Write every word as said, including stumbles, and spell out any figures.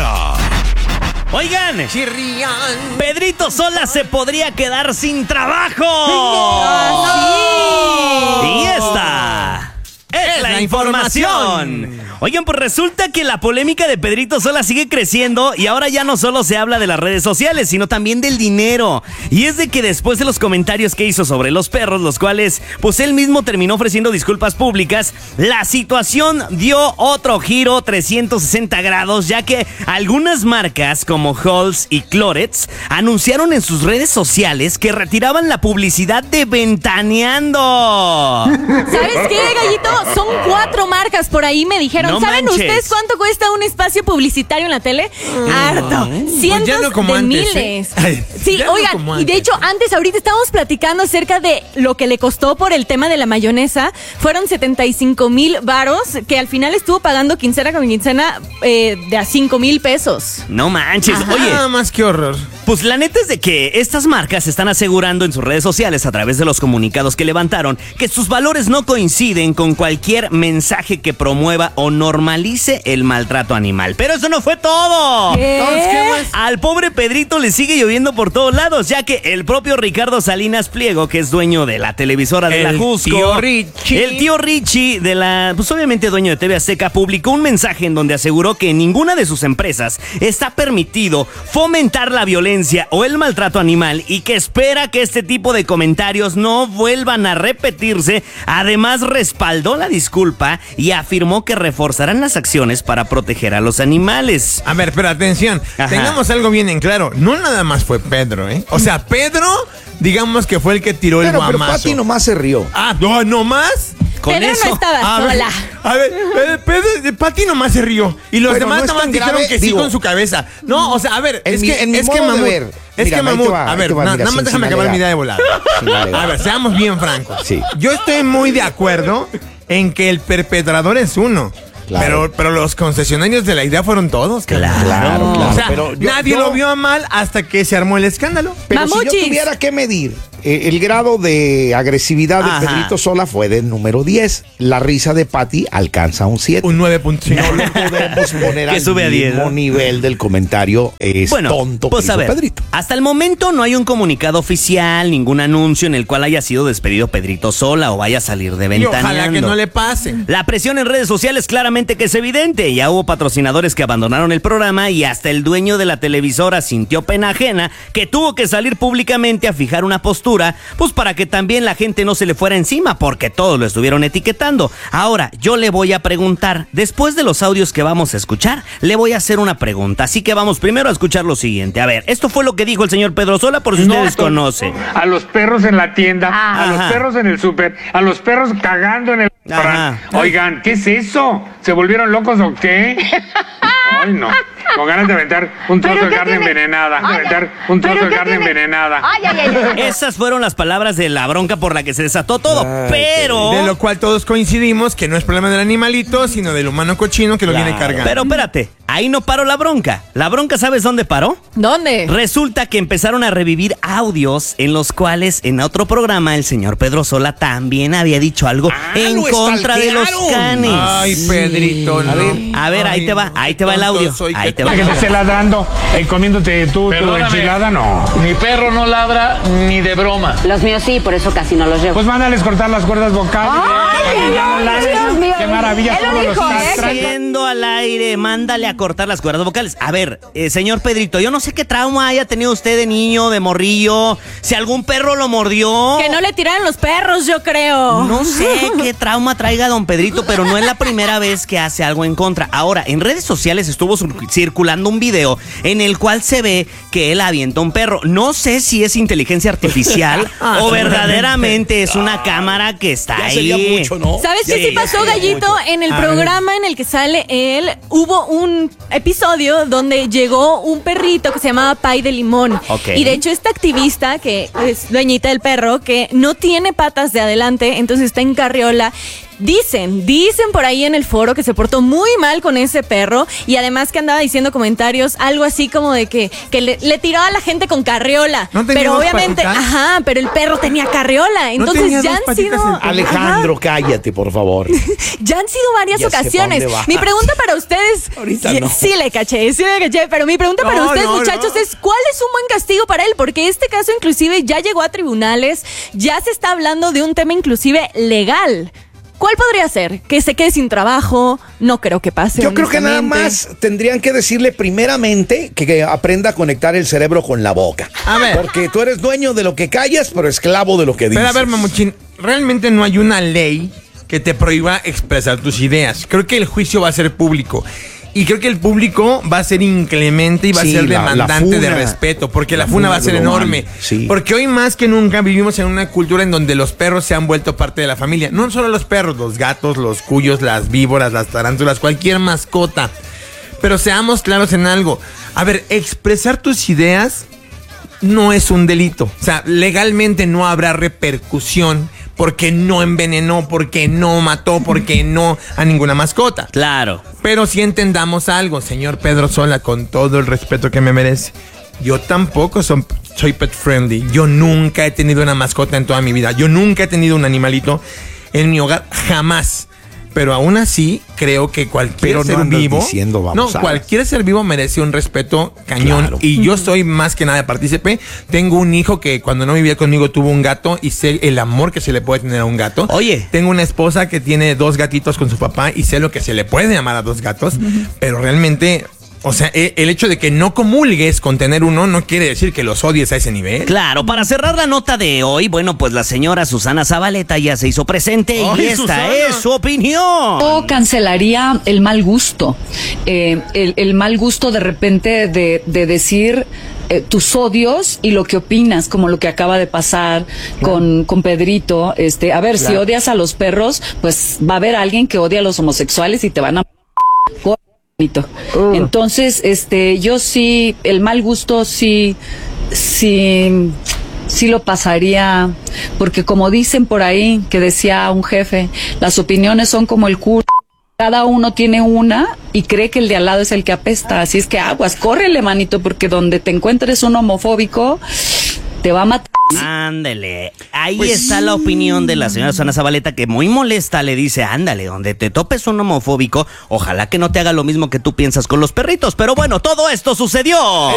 día. Oigan, Chirrián. Pedrito Sola se podría quedar sin trabajo. ¡No! Y esta es, es la, la información. información. Oigan, pues resulta que la polémica de Pedrito Sola sigue creciendo y ahora ya no solo se habla de las redes sociales, sino también del dinero. Y es de que después de los comentarios que hizo sobre los perros, los cuales pues él mismo terminó ofreciendo disculpas públicas, la situación dio otro giro trescientos sesenta grados, ya que algunas marcas como Halls y Clorets anunciaron en sus redes sociales que retiraban la publicidad de Ventaneando. ¿Sabes qué, Gallito? Son cuatro marcas por ahí, me dijeron. No ¿Saben manches. ustedes cuánto cuesta un espacio publicitario en la tele? Harto. Cientos Pues ya no como de antes, miles. ¿eh? Ay, Sí, ya no oigan, como y de antes. hecho, antes, ahorita estábamos platicando acerca de lo que le costó por el tema de la mayonesa. Fueron setenta y cinco mil varos, que al final estuvo pagando quincena con quincena eh, de a cinco mil pesos. No manches. Ajá. Oye, Nada más que horror. pues la neta es de que estas marcas están asegurando en sus redes sociales a través de los comunicados que levantaron que sus valores no coinciden con cualquier mensaje que promueva o normalice el maltrato animal. Pero eso no fue todo. ¿Qué? Entonces, ¿qué más? Al pobre Pedrito le sigue lloviendo por todos lados, ya que el propio Ricardo Salinas Pliego, que es dueño de la televisora de El la Jusco, tío Richie. el tío Richie de la, pues obviamente dueño de T V Azteca, publicó un mensaje en donde aseguró que en ninguna de sus empresas está permitido fomentar la violencia o el maltrato animal y que espera que este tipo de comentarios no vuelvan a repetirse. Además, respaldó la disculpa y afirmó que reforzarán las acciones para proteger a los animales. A ver, pero atención, Ajá. tengamos algo bien en claro. No nada más fue Pedro, ¿eh? O sea, Pedro, digamos que fue el que tiró Pero, el pero guamazo. Pati nomás se rió. Ah, no, no más. Con Pedro eso, no estaba A ver, sola. a ver, eh, Pedro, eh, Pati nomás se rió. Y los Pero demás no es nomás tan dijeron grave, que sí digo. con su cabeza. No, o sea, a ver, En es mi- que, en mi es que modo de Mamut, ver. es Mira, que ahí te Mamut, va, a ahí ver, te va, na- mira, nada más sin- déjame sin acabar mi alegar. idea de volada. Sin alegar. A ver, seamos bien francos. Sí. Yo estoy muy de acuerdo en que el perpetrador es uno. Claro. Pero, pero los concesionarios de la idea fueron todos. cabrón. Claro, claro. O sea, pero yo- nadie yo- lo vio a mal hasta que se armó el escándalo. Pero si Mamuchis. yo tuviera que medir eh, el grado de agresividad de Ajá. Pedrito Sola fue del número diez. La risa de Pati alcanza un siete. Un nueve punto cinco. No lo podemos poner Que al sube a diez, mismo ¿no? nivel del comentario es Bueno, tonto pues que a hizo ver, Pedrito. hasta el momento no hay un comunicado oficial, ningún anuncio en el cual haya sido despedido Pedrito Sola o vaya a salir de Y Ventaneando. ojalá que no le pase. La presión en redes sociales claramente que es evidente. Ya hubo patrocinadores que abandonaron el programa y hasta el dueño de la televisora sintió pena ajena que tuvo que salir públicamente a fijar una postura, pues para que también la gente no se le fuera encima porque todos lo estuvieron etiquetando. Ahora, yo le voy a preguntar, después de los audios que vamos a escuchar, le voy a hacer una pregunta. Así que vamos primero a escuchar lo siguiente. A ver, esto fue lo que dijo el señor Pedro Sola por si No, ustedes to- conocen. A los perros en la tienda, a Ajá. los perros en el súper, a los perros cagando en el Ajá. restaurante. Oigan, ¿qué es eso? ¿Se volvieron locos o qué? Ay, no. Con ganas de aventar un trozo ¿Pero de qué carne tiene? envenenada. De Ay, aventar ay. un trozo ¿Pero de qué carne tiene? envenenada. Ay, ay, ay, ay. Esas fueron las palabras de la bronca por la que se desató todo, pero... De lo cual todos coincidimos que no es problema del animalito, sino del humano cochino que lo viene cargando. Pero espérate, ahí no paró la bronca. ¿La bronca sabes dónde paró? ¿Dónde? Resulta que empezaron a revivir audios en los cuales en otro programa el señor Pedro Sola también había dicho algo Ah, en lo contra de los stalkearon. canes. Ay, Pedrito, no. A ver, A ver, ahí Ay, te va, no, ahí qué te va el tonto audio. soy, Ahí qué te va. Que te esté ladrando, eh, comiéndote tú, tu Perdóname. enchilada, no. Mi perro no ladra ni de broma. Los míos sí, por eso casi no los llevo. Pues mándales cortar las cuerdas vocales. Ay, Eh, ya no Dios, ladres. Dios mío. Qué maravilla, Él lo cómo los dijo, estás ¿eh? tratando. Siendo al aire, mándale a cortar las cuerdas vocales. A ver, eh, señor Pedrito, yo no sé qué trauma haya tenido usted de niño, de morrillo, si algún perro lo mordió. Que no le tiraran los perros, yo creo. No sé qué trauma traiga don Pedrito, pero no es la primera vez que hace algo en contra. Ahora, en redes sociales estuvo sur- circulando un video en el cual se ve que él avienta un perro. No sé si es inteligencia artificial o verdaderamente es una cámara que está Ya ahí. sería mucho, ¿no? ¿Sabes Ya- qué sí ya pasó, sería Gallito? mucho. En el A programa en el que sale él, hubo un episodio donde llegó un perrito que se llamaba Pay de Limón. Ok. Y de hecho, esta activista, que es dueñita del perro, que no tiene patas de adelante, entonces está en carriola, Dicen, dicen por ahí en el foro que se portó muy mal con ese perro y además que andaba diciendo comentarios, algo así como de que, que le, le tiraba a la gente con carriola. ¿No tenía pero dos obviamente, patitas? ajá, pero el perro tenía carriola. Entonces tenía ya dos han patitas sido. el perro? Alejandro, cállate, por favor. Ya han sido varias Ya sé pa' ocasiones. dónde vas. Mi pregunta para ustedes. Ahorita sí, no. sí le caché, sí le caché. Pero mi pregunta para No, ustedes, no, muchachos, no. es: ¿cuál es un buen castigo para él? Porque este caso, inclusive, ya llegó a tribunales, ya se está hablando de un tema, inclusive, legal. ¿Cuál podría ser? ¿Que se quede sin trabajo? No creo que pase. Yo creo que nada honestamente. más tendrían que decirle primeramente que, que aprenda a conectar el cerebro con la boca. A ver. Porque tú eres dueño de lo que callas, pero esclavo de lo que dices. Pero a ver, mamuchín, realmente no hay una ley que te prohíba expresar tus ideas. Creo que el juicio va a ser público. Y creo que el público va a ser inclemente y va Sí, a ser la- la demandante de funa. respeto, porque la, La funa funa va a ser global, enorme. sí. Porque hoy más que nunca vivimos en una cultura en donde los perros se han vuelto parte de la familia. No solo los perros, los gatos, los cuyos, las víboras, las tarántulas, cualquier mascota. Pero seamos claros en algo. A ver, expresar tus ideas no es un delito. O sea, legalmente no habrá repercusión porque no envenenó, porque no mató, porque no a ninguna mascota. Claro. Pero sí entendamos algo, señor Pedro Sola, con todo el respeto que me merece. Yo tampoco son- soy pet friendly. Yo nunca he tenido una mascota en toda mi vida. Yo nunca he tenido un animalito en mi hogar, jamás. Pero aún así, creo que cualquier Pero no ser andas vivo. diciendo no, babosadas. cualquier ser vivo merece un respeto cañón. Claro. Y yo soy más que nada partícipe. Tengo un hijo que cuando no vivía conmigo tuvo un gato y sé el amor que se le puede tener a un gato. Oye. Tengo una esposa que tiene dos gatitos con su papá y sé lo que se le puede amar a dos gatos. Pero realmente, o sea, e- el hecho de que no comulgues con tener uno no quiere decir que los odies a ese nivel. Claro, para cerrar la nota de hoy, bueno, pues la señora Susana Zabaleta ya se hizo presente y Ay, esta Susana. es su opinión. Yo cancelaría el mal gusto, eh, el, el mal gusto de repente de, de decir eh, tus odios y lo que opinas, como lo que acaba de pasar con, con Pedrito. Este, a ver, si odias a los perros, pues va a haber alguien que odia a los homosexuales y te van a... Entonces, este, yo sí, el mal gusto sí, sí, sí lo pasaría, porque como dicen por ahí, que decía un jefe, las opiniones son como el culo. Cada uno tiene una y cree que el de al lado es el que apesta. Así es que aguas, córrele, manito, porque donde te encuentres un homofóbico, te va a matar. Ándale, ahí está la opinión de la señora Susana Zabaleta, que muy molesta le dice: ándale, donde te topes un homofóbico, ojalá que no te haga lo mismo que tú piensas con los perritos. Pero bueno, todo esto sucedió